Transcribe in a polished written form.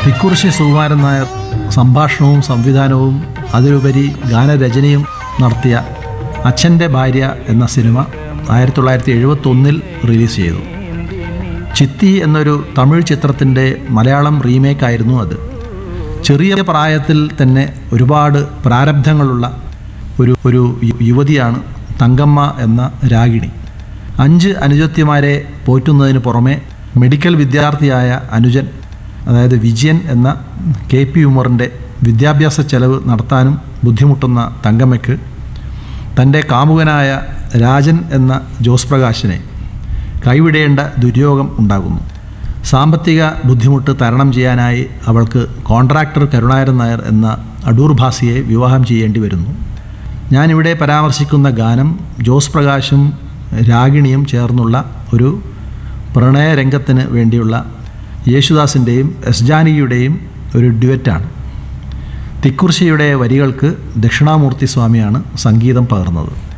തിക്കുറിശ്ശി സുകുമാരൻ നായർ സംഭാഷണവും സംവിധാനവും അതിലുപരി ഗാനരചനയും നടത്തിയ അച്ഛൻ്റെ ഭാര്യ എന്ന സിനിമ 1971 റിലീസ് ചെയ്തു. ചിത്തി എന്നൊരു തമിഴ് ചിത്രത്തിൻ്റെ മലയാളം റീമേക്കായിരുന്നു അത്. ചെറിയ പ്രായത്തിൽ തന്നെ ഒരുപാട് പ്രാരബ്ധങ്ങളുള്ള ഒരു യുവതിയാണ് തങ്കമ്മ എന്ന രാഗിണി. 5 അനുജത്തിമാരെ പോറ്റുന്നതിന് പുറമെ മെഡിക്കൽ വിദ്യാർത്ഥിയായ അനുജൻ, അതായത് വിജയൻ എന്ന KP ഉമറിൻ്റെ വിദ്യാഭ്യാസ ചെലവ് നടത്താനും ബുദ്ധിമുട്ടുന്ന തങ്കമ്മയ്ക്ക് തൻ്റെ കാമുകനായ രാജൻ എന്ന ജോസ് പ്രകാശിനെ കൈവിടേണ്ട ദുര്യോഗം ഉണ്ടാകുന്നു. സാമ്പത്തിക ബുദ്ധിമുട്ട് തരണം ചെയ്യാനായി അവൾക്ക് കോൺട്രാക്ടർ കരുണാകരൻ നായർ എന്ന അടൂർ ഭാസിയെ വിവാഹം ചെയ്യേണ്ടി വരുന്നു. ഞാനിവിടെ പരാമർശിക്കുന്ന ഗാനം ജോസ് പ്രകാശും രാഗിണിയും ചേർന്നുള്ള ഒരു പ്രണയരംഗത്തിന് വേണ്ടിയുള്ള യേശുദാസിൻ്റെയും എസ് ജാനകിയുടെയും ഒരു ഡ്യുവറ്റാണ്. തിക്കുറിശ്ശിയുടെ വരികൾക്ക് ദക്ഷിണാമൂർത്തി സ്വാമിയാണ് സംഗീതം പകർന്നത്.